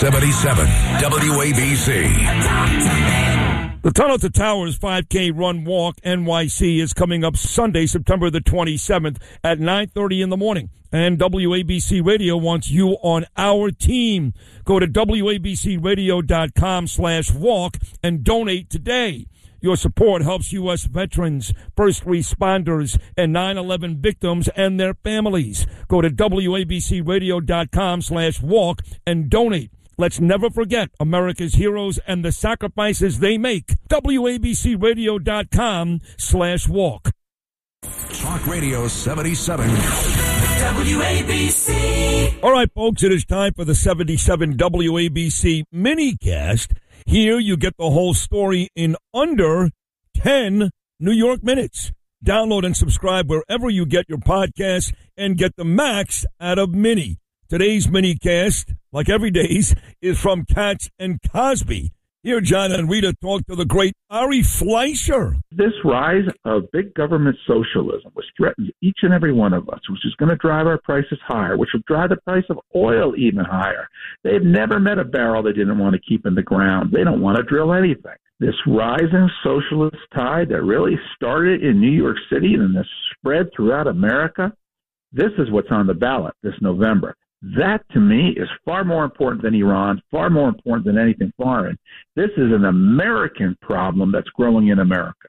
77 WABC. The Tunnel to Towers 5K Run Walk NYC is coming up Sunday, September the 27th at 9:30 in the morning. And WABC Radio wants you on our team. Go to WABCRadio.com/walk and donate today. Your support helps U.S. veterans, first responders, and 9/11 victims and their families. Go to WABCRadio.com/walk and donate. Let's never forget America's heroes and the sacrifices they make. WABCRadio.com/walk. Talk Radio 77. WABC. All right, folks, it is time for the 77 WABC minicast. Here you get the whole story in under 10 New York minutes. Download and subscribe wherever you get your podcasts and get the max out of Mini. Today's minicast, like every day's, is from Katz and Cosby. Here, John and Rita talk to the great Ari Fleischer. This rise of big government socialism, which threatens each and every one of us, which is going to drive our prices higher, which will drive the price of oil even higher. They've never met a barrel they didn't want to keep in the ground. They don't want to drill anything. This rising socialist tide that really started in New York City and then spread throughout America, this is what's on the ballot this November. That, to me, is far more important than Iran, far more important than anything foreign. This is an American problem that's growing in America.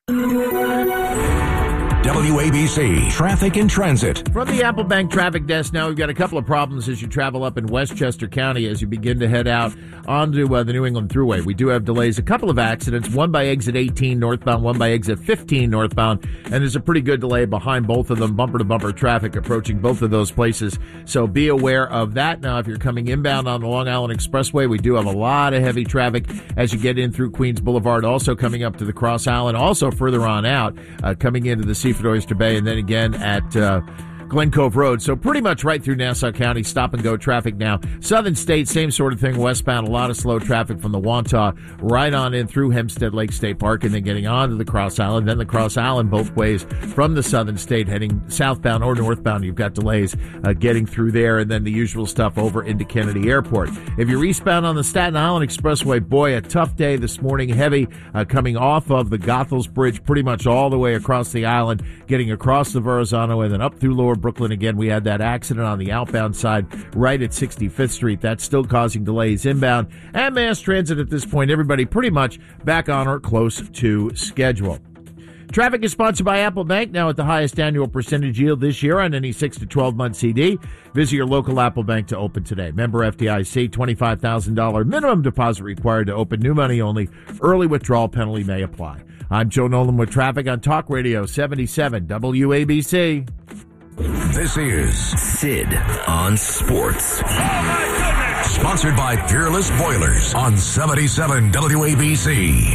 WABC Traffic and Transit. From the Apple Bank Traffic Desk now, we've got a couple of problems as you travel up in Westchester County as you begin to head out onto the New England Thruway. We do have delays, a couple of accidents, one by exit 18 northbound, one by exit 15 northbound, and there's a pretty good delay behind both of them, bumper-to-bumper traffic approaching both of those places. So be aware of that. Now, if you're coming inbound on the Long Island Expressway, we do have a lot of heavy traffic as you get in through Queens Boulevard, also coming up to the Cross Island, also further on out, coming into the Seaford Oyster Bay, and then again at Glen Cove Road. So pretty much right through Nassau County, stop and go traffic now. Southern State, same sort of thing, westbound, a lot of slow traffic from the Wantagh right on in through Hempstead Lake State Park and then getting on to the Cross Island, then the Cross Island both ways from the Southern State heading southbound or northbound. You've got delays getting through there, and then the usual stuff over into Kennedy Airport. If you're eastbound on the Staten Island Expressway, boy, a tough day this morning, heavy coming off of the Goethals Bridge pretty much all the way across the island, getting across the Verrazano and then up through Lower Brooklyn. Again, we had that accident on the outbound side right at 65th Street. That's still causing delays inbound. And mass transit at this point, everybody pretty much back on or close to schedule. Traffic is sponsored by Apple Bank, now at the highest annual percentage yield this year on any 6 to 12-month CD. Visit your local Apple Bank to open today. Member FDIC, $25,000 minimum deposit required to open. New money only. Early withdrawal penalty may apply. I'm Joe Nolan with traffic on Talk Radio 77 WABC. This is Sid on Sports. Oh, my goodness! Sponsored by Peerless Boilers on 77 WABC.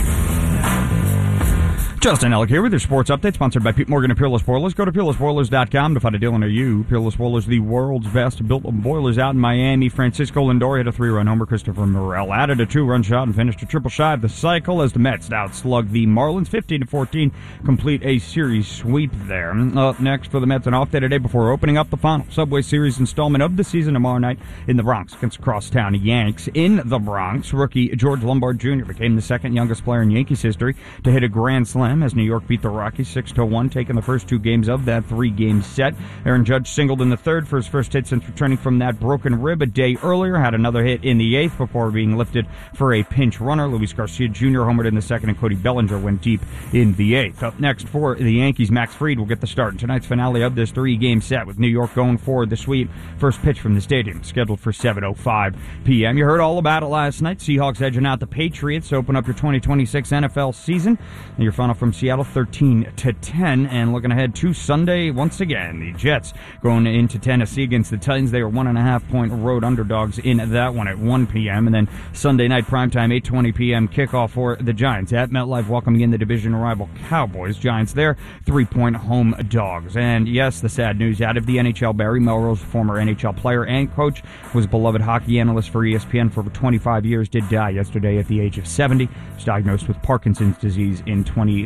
Justin Ellick here with your sports update, sponsored by Pete Morgan and Peerless Boilers. Go to peerlessboilers.com to find a deal near you. Peerless Boilers, the world's best built boilers out in Miami. Francisco Lindor hit a 3-run homer. Christopher Morel added a 2-run shot and finished a triple shy of the cycle as the Mets outslugged the Marlins 15-14, complete a series sweep there. Up next for the Mets, an off day today before opening up the final Subway Series installment of the season tomorrow night in the Bronx against Crosstown Yanks. In the Bronx, rookie George Lombard Jr. became the second youngest player in Yankees history to hit a grand slam as New York beat the Rockies 6-1, taking the first 2 games of that 3-game set. Aaron Judge singled in the third for his first hit since returning from that broken rib a day earlier, had another hit in the 8th before being lifted for a pinch runner. Luis Garcia Jr. homered in the 2nd, and Cody Bellinger went deep in the 8th. Up next for the Yankees, Max Fried will get the start in tonight's finale of this 3-game set, with New York going for the sweep. First pitch from the stadium, scheduled for 7:05 p.m. You heard all about it last night. Seahawks edging out the Patriots to open up your 2026 NFL season. And your final from Seattle, 13-10, and looking ahead to Sunday once again, the Jets going into Tennessee against the Titans. They are 1.5-point road underdogs in that one at 1 p.m. And then Sunday night primetime, 8:20 p.m. kickoff for the Giants at MetLife, welcoming in the division rival Cowboys. Giants there, 3-point home dogs. And yes, the sad news out of the NHL, Barry Melrose, former NHL player and coach, was a beloved hockey analyst for ESPN for over 25 years, did die yesterday at the age of 70. He was diagnosed with Parkinson's disease in 2013.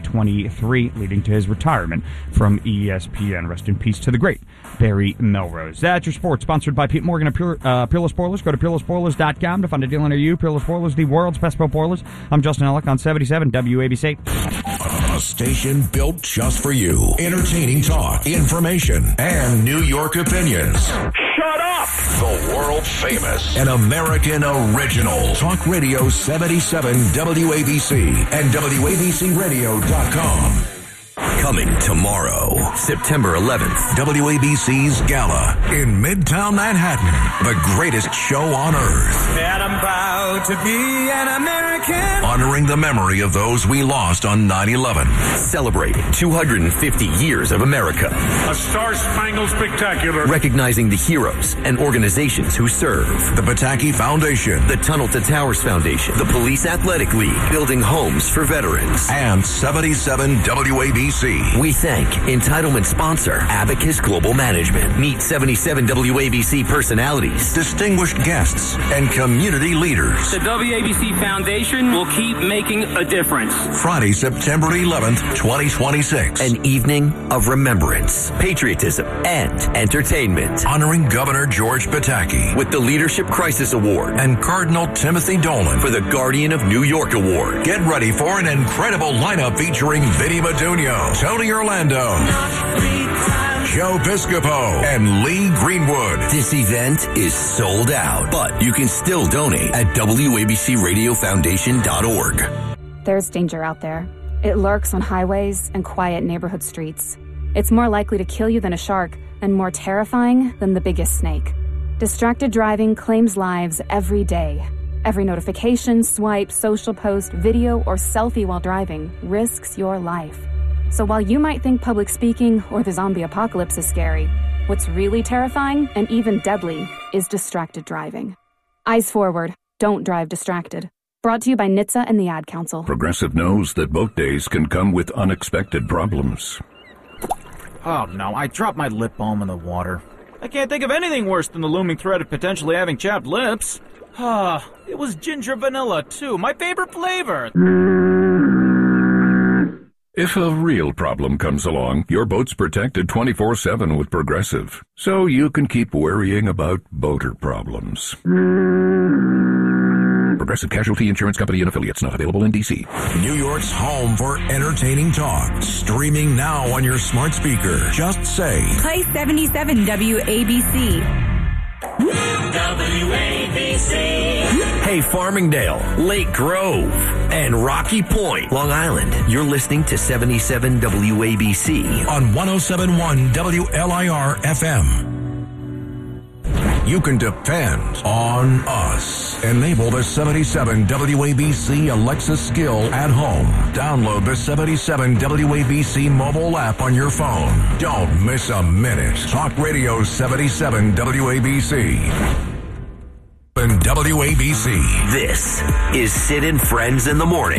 2023, leading to his retirement from ESPN. Rest in peace to the great Barry Melrose. That's your sports, sponsored by Pete Morgan of Peerless Boilers. Go to peerlessboilers.com to find a dealer near you. Peerless Boilers, the world's best boat boilers. I'm Justin Ellick on 77 WABC. A station built just for you. Entertaining talk, information, and New York opinions. Shut up! The world famous and American original. Talk Radio 77 WABC and WABCRadio.com. Coming tomorrow, September 11th, WABC's Gala in Midtown Manhattan. The greatest show on earth. And I'm proud to be an American. Honoring the memory of those we lost on 9/11. Celebrating 250 years of America. A Star-Spangled Spectacular. Recognizing the heroes and organizations who serve. The Pataki Foundation. The Tunnel to Towers Foundation. The Police Athletic League. Building homes for veterans. And 77 WABC. We thank entitlement sponsor Abacus Global Management. Meet 77 WABC personalities, distinguished guests, and community leaders. The WABC Foundation will keep making a difference. Friday, September 11th, 2026. An evening of remembrance, patriotism, and entertainment. Honoring Governor George Pataki with the Leadership Crisis Award and Cardinal Timothy Dolan for the Guardian of New York Award. Get ready for an incredible lineup featuring Vinny Madunio, Tony Orlando, Joe Piscopo, and Lee Greenwood. This event is sold out, but you can still donate at WABCRadioFoundation.org. There's danger out there. It lurks on highways and quiet neighborhood streets. It's more likely to kill you than a shark and more terrifying than the biggest snake. Distracted driving claims lives every day. Every notification, swipe, social post, video, or selfie while driving risks your life. So while you might think public speaking or the zombie apocalypse is scary, what's really terrifying and even deadly is distracted driving. Eyes forward. Don't drive distracted. Brought to you by NHTSA and the Ad Council. Progressive knows that boat days can come with unexpected problems. Oh no, I dropped my lip balm in the water. I can't think of anything worse than the looming threat of potentially having chapped lips. It was ginger vanilla too, my favorite flavor. If a real problem comes along, your boat's protected 24/7 with Progressive, so you can keep worrying about boater problems. Progressive Casualty Insurance Company and Affiliates, not available in D.C. New York's home for entertaining talk. Streaming now on your smart speaker. Just say, play 77 WABC. WABC. Hey, Farmingdale, Lake Grove, and Rocky Point, Long Island. You're listening to 77 WABC on 107.1 WLIR FM. You can depend on us. Enable the 77 WABC Alexa skill at home. Download the 77 WABC mobile app on your phone. Don't miss a minute. Talk Radio 77 WABC. And WABC. This is Sid and Friends in the Morning.